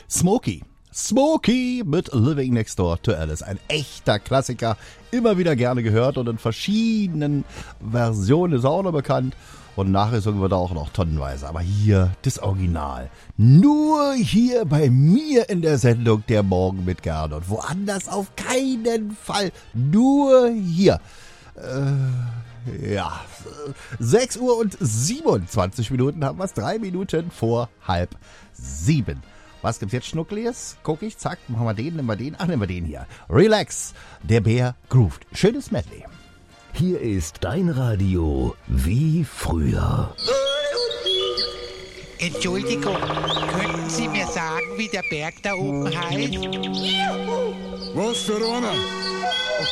Smokey. Smokey mit Living Next Door to Alice. Ein echter Klassiker, immer wieder gerne gehört und in verschiedenen Versionen ist er auch noch bekannt. Und nachgesungen wird er auch noch tonnenweise. Aber hier das Original. Nur hier bei mir in der Sendung Der Morgen mit Gernot. Woanders auf keinen Fall. Nur hier. Ja, 6 Uhr und 27 Minuten haben wir es. 3 Minuten vor 6:30. Was gibt's jetzt, Schnuckliges? Guck ich, zack, machen wir den, nehmen wir den. Ach, nehmen wir den hier. Relax, der Bär groovt. Schönes Medley. Hier ist dein Radio wie früher. Entschuldigung, könnten Sie mir sagen, wie der Berg da oben heißt? Was für einer?